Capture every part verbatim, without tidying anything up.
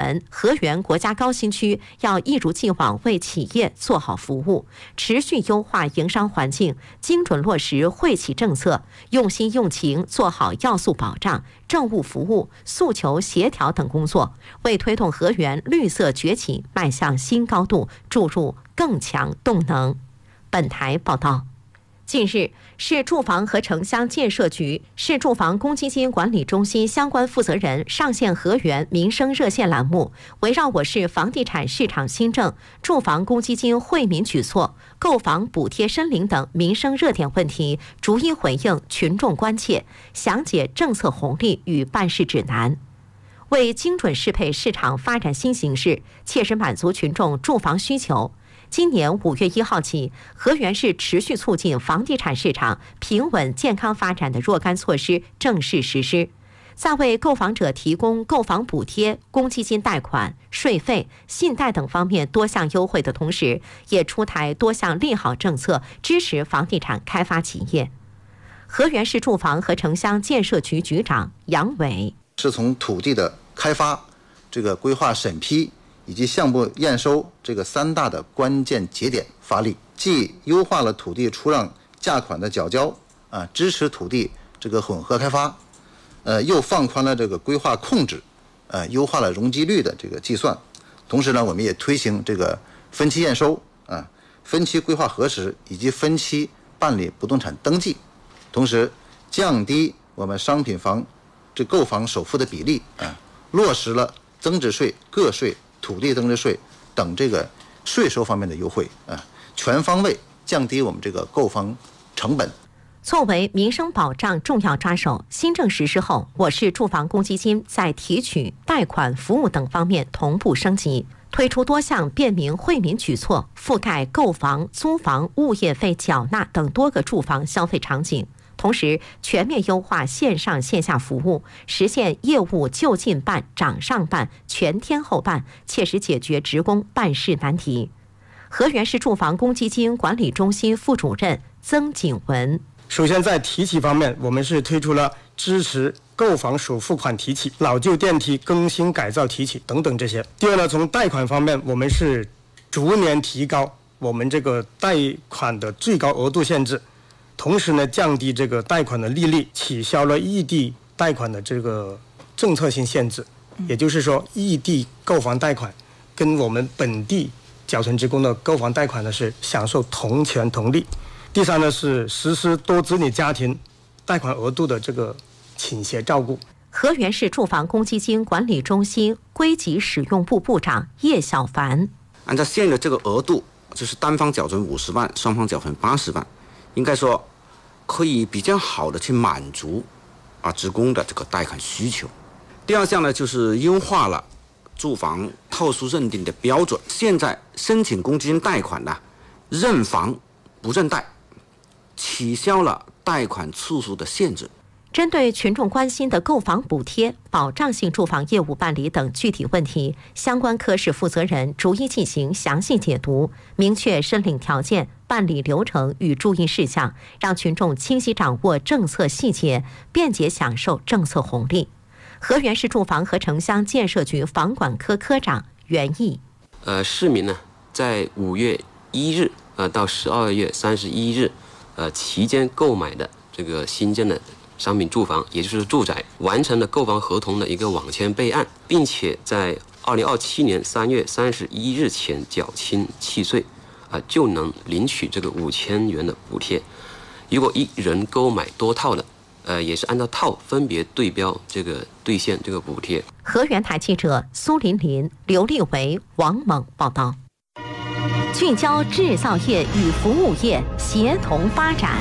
文，河源国家高新区要一如既往为企业做好服务，持续优化营商环境，精准落实惠企政策，用心用情做好要素保障、政务服务、诉求协调等工作，为推动河源绿色崛起迈向新高度注入更强动能。本台报道。近日，市住房和城乡建设局、市住房公积金管理中心相关负责人上线河源民生热线栏目，围绕我市房地产市场新政、住房公积金惠民举措、购房补贴申领等民生热点问题，逐一回应群众关切，详解政策红利与办事指南。为精准适配市场发展新形势，切实满足群众住房需求，今年五月一号起，河源市持续促进房地产市场平稳健康发展的若干措施正式实施。在为购房者提供购房补贴、公积金贷款、税费、信贷等方面多项优惠的同时，也出台多项利好政策，支持房地产开发企业。河源市住房和城乡建设局局长杨伟是从土地的开发、这个规划审批以及项目验收这个三大的关键节点发力，既优化了土地出让价款的缴交啊，支持土地这个混合开发，呃，又放宽了这个规划控制，呃，优化了容积率的这个计算。同时呢，我们也推行这个分期验收啊、分期规划核实以及分期办理不动产登记，同时降低我们商品房这购房首付的比例啊，落实了增值税、个税、土地增值税等这个税收方面的优惠啊，全方位降低我们这个购房成本。 作为民生保障重要抓手，新政实施后，我市住房公积金在提取、贷款、服务等方面同步升级，推出多项便民惠民举措，覆盖购房、租房、物业费缴纳等多个住房消费场景。同时，全面优化线上线下服务，实现业务就近办、掌上办、全天候办，切实解决职工办事难题。河源市住房公积金管理中心副主任曾景文。 首先，在提起方面，我们是推出了支持购房首付款提起、老旧电梯更新改造提起等等这些。第二呢，从贷款方面，我们是逐年提高我们这个贷款的最高额度限制，同时呢，降低这个贷款的利率，取消了异地贷款的这个政策性限制。也就是说，异地购房贷款跟我们本地缴存职工的购房贷款呢是享受同权同利。第三呢，是实施多子女家庭贷款额度的这个倾斜照顾。 河源市住房公积金管理中心归集使用部部长叶小凡， 按照现有的这个额度，就是单方缴存五十万，双方缴存八十万，应该说可以比较好的去满足啊职工的这个贷款需求。第二项呢，就是优化了住房套数认定的标准。现在申请公积金贷款呢，认房不认贷，取消了贷款次数的限制。 针对群众关心的购房补贴、保障性住房业务办理等具体问题，相关科室负责人逐一进行详细解读，明确申领条件、办理流程与注意事项，让群众清晰掌握政策细节，便捷享受政策红利。河源市住房和城乡建设局房管科科长袁毅， 呃，市民呢，在五月一日呃到十二月三十一日，呃期间购买的这个新建的商品住房，也就是住宅，完成了购房合同的一个网签备案，并且在二零二七年三月三十一日前缴清契税，啊、呃，就能领取这个五千元的补贴。如果一人购买多套的，呃，也是按照套分别对标这个兑现这个补贴。 河源台记者苏琳琳、刘立维、王猛报道。聚焦制造业与服务业协同发展。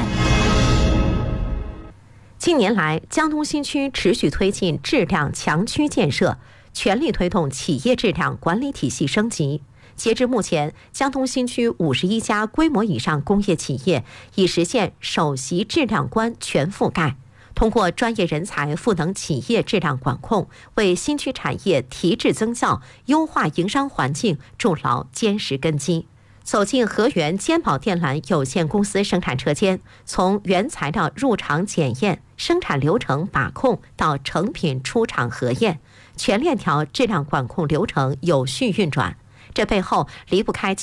近年来，江东新区持续推进质量强区建设，全力推动企业质量管理体系升级。截至目前，江东新区五十一家规模以上工业企业已实现首席质量官全覆盖。通过专业人才赋能企业质量管控，为新区产业提质增效、优化营商环境筑牢坚实根基。走进河源坚宝电缆有限公司生产车间，从原材料入场检验、生产流程把控到成品出厂核验， 全链条质量管控流程有序运转。这背后离不开